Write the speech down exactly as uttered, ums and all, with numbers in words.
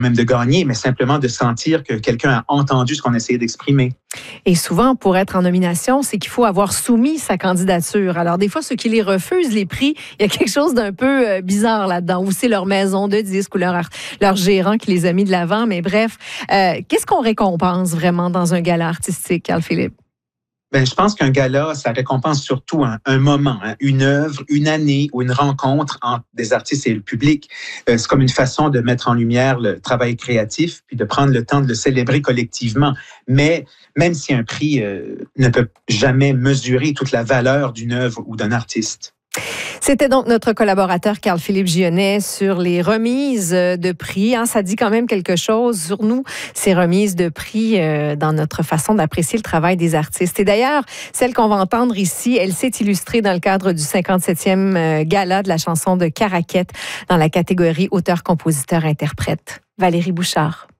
même de gagner, mais simplement de sentir que quelqu'un a entendu ce qu'on essayait d'exprimer. Et souvent, pour être en nomination, c'est qu'il faut avoir soumis sa candidature. Alors, des fois, ceux qui les refusent, les prix, il y a quelque chose d'un peu euh, bizarre là-dedans. Ou c'est leur maison de disques ou leur, leur gérant qui les a mis de l'avant. Mais bref, euh, qu'est-ce qu'on récompense vraiment dans un gala artistique, Carl-Philippe? Ben, je pense qu'un gala, ça récompense surtout un, un moment, hein, une œuvre, une année ou une rencontre entre des artistes et le public. Euh, c'est comme une façon de mettre en lumière le travail créatif puis de prendre le temps de le célébrer collectivement. Mais même si un prix euh, ne peut jamais mesurer toute la valeur d'une œuvre ou d'un artiste. C'était donc notre collaborateur Carl-Philippe Gionnet sur les remises de prix. Hein, ça dit quand même quelque chose sur nous, ces remises de prix euh, dans notre façon d'apprécier le travail des artistes. Et d'ailleurs, celle qu'on va entendre ici, elle s'est illustrée dans le cadre du cinquante-septième gala de la chanson de Caraquette dans la catégorie auteur-compositeur-interprète. Valérie Bouchard.